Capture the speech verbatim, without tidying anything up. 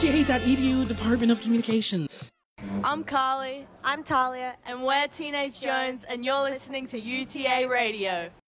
U Department of Communications. I'm Carly. I'm Talia. And we're Teenage Jones, and you're listening to U T A Radio.